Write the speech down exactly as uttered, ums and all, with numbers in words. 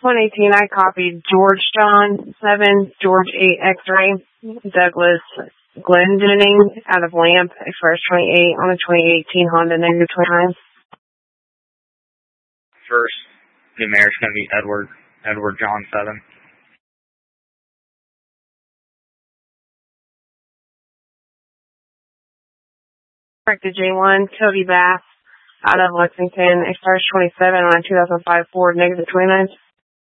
one eighteen, I copied George John seven, George eight X-ray, Douglas Glendenning out of Lamp, Express twenty-eight on the twenty eighteen Honda negative twenty-nine. First, the mayor's going to be Edward, Edward John seven. Corrected J one, Cody Bass out of Lexington, Express twenty-seven on a two thousand five Ford negative twenty-nine.